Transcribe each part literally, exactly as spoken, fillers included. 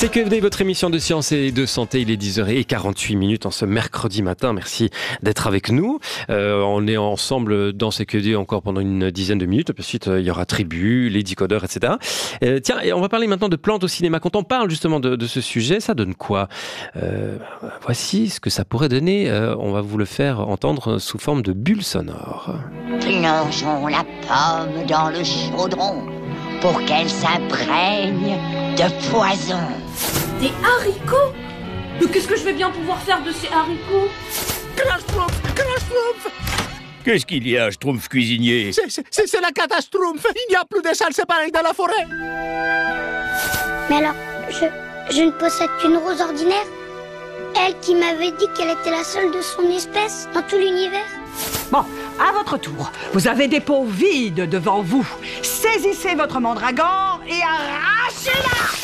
C Q F D, votre émission de science et de santé, il est dix heures quarante-huit minutes en ce mercredi matin. Merci d'être avec nous. Euh, on est ensemble dans C Q F D encore pendant une dizaine de minutes. Ensuite, il y aura Tribu, les décodeurs, et cetera. Euh, tiens, et on va parler maintenant de plantes au cinéma. Quand on parle justement de, de ce sujet, ça donne quoi ? euh, Voici ce que ça pourrait donner. Euh, on va vous le faire entendre sous forme de bulles sonores. Plongeons la pomme dans le chaudron pour qu'elle s'imprègne de poison. Des haricots ? Mais qu'est-ce que je vais bien pouvoir faire de ces haricots ? Crash-Schtroumpf, Crash-Schtroumpf. Qu'est-ce qu'il y a, Schtroumpf cuisinier ? C'est, c'est, c'est la catastrophe. Il n'y a plus de salles séparées dans la forêt. Mais alors, je, je ne possède qu'une rose ordinaire ? Elle qui m'avait dit qu'elle était la seule de son espèce dans tout l'univers ? Bon, à votre tour, vous avez des pots vides devant vous. Saisissez votre mandragore et arrachez-la!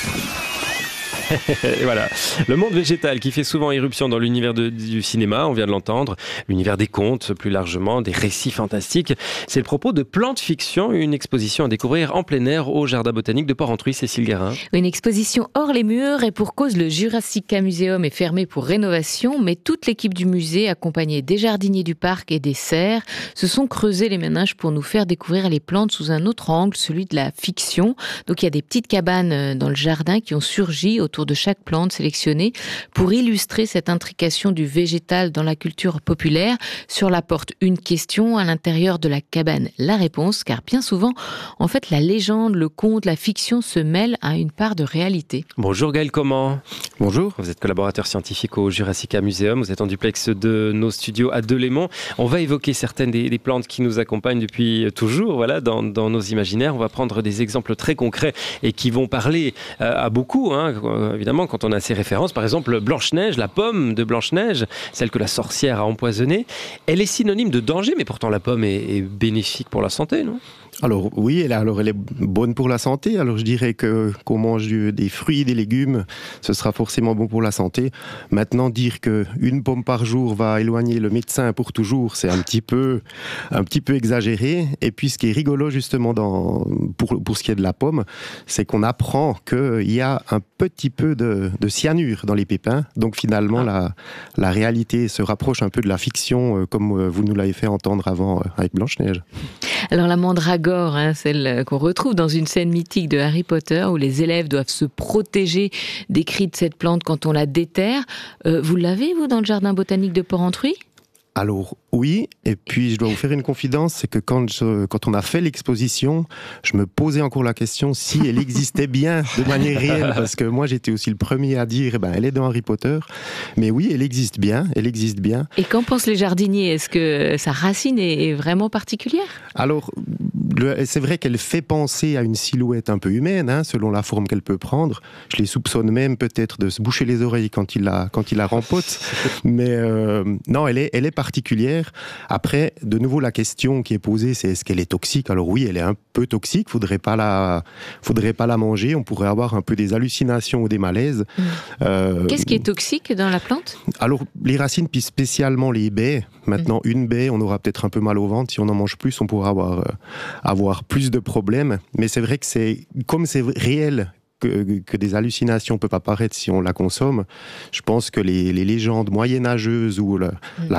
Et voilà, le monde végétal qui fait souvent irruption dans l'univers de, du cinéma, on vient de l'entendre, l'univers des contes plus largement, des récits fantastiques. C'est le propos de Plantes Fiction, une exposition à découvrir en plein air au Jardin botanique de Port-Entruy. Cécile Guérin. Une exposition hors les murs et pour cause le Jurassica Museum est fermé pour rénovation, mais toute l'équipe du musée, accompagnée des jardiniers du parc et des serres, se sont creusés les méninges pour nous faire découvrir les plantes sous un autre angle, celui de la fiction. Donc il y a des petites cabanes dans le jardin qui ont surgi autour de chaque plante sélectionnée pour illustrer cette intrication du végétal dans la culture populaire. Sur la porte, une question, à l'intérieur de la cabane, la réponse, car bien souvent, en fait, la légende, le conte, la fiction se mêlent à une part de réalité. Bonjour Gaël, comment ? Bonjour. Vous êtes collaborateur scientifique au Jurassica Museum, vous êtes en duplex de nos studios à Delémont. On va évoquer certaines des, des plantes qui nous accompagnent depuis toujours, voilà, dans, dans nos imaginaires. On va prendre des exemples très concrets et qui vont parler euh, à beaucoup, hein, évidemment, quand on a ces références. Par exemple, Blanche-Neige, la pomme de Blanche-Neige, celle que la sorcière a empoisonnée, elle est synonyme de danger, mais pourtant la pomme est, est bénéfique pour la santé, non ? Alors oui, elle, alors elle est bonne pour la santé. Alors je dirais que qu'on mange du, des fruits, des légumes, ce sera forcément bon pour la santé. Maintenant, dire que une pomme par jour va éloigner le médecin pour toujours, c'est un petit peu, un petit peu exagéré. Et puis ce qui est rigolo justement dans, pour, pour ce qui est de la pomme, c'est qu'on apprend qu'il y a un petit peu de, de cyanure dans les pépins. Donc finalement, la, la réalité se rapproche un peu de la fiction, comme vous nous l'avez fait entendre avant avec Blanche-Neige. Alors la mandragore, hein, celle qu'on retrouve dans une scène mythique de Harry Potter où les élèves doivent se protéger des cris de cette plante quand on la déterre. Euh, vous l'avez, vous, dans le jardin botanique de Port-Entruy ? Alors oui, et puis je dois vous faire une confidence, c'est que quand, je, quand on a fait l'exposition, je me posais encore la question si elle existait bien de manière réelle, parce que moi j'étais aussi le premier à dire, eh ben, elle est dans Harry Potter, mais oui, elle existe bien, elle existe bien. Et qu'en pensent les jardiniers ? Est-ce que sa racine est vraiment particulière ? Alors, le, c'est vrai qu'elle fait penser à une silhouette un peu humaine, hein, selon la forme qu'elle peut prendre. Je les soupçonne même peut-être de se boucher les oreilles quand il la, quand il la rempote, mais euh, non, elle est, elle est particulière. Après, de nouveau, la question qui est posée, c'est est-ce qu'elle est toxique ? Alors oui, elle est un peu toxique, faudrait pas la, faudrait pas la manger, on pourrait avoir un peu des hallucinations ou des malaises. Mmh. Euh, Qu'est-ce qui est toxique dans la plante ? Alors, les racines, puis spécialement les baies. Maintenant, mmh. une baie, on aura peut-être un peu mal au ventre. Si on en mange plus, on pourra avoir, euh, avoir plus de problèmes. Mais c'est vrai que c'est, comme c'est réel, Que, que des hallucinations peuvent apparaître si on la consomme, je pense que les, les légendes moyenâgeuses ou la, mmh. la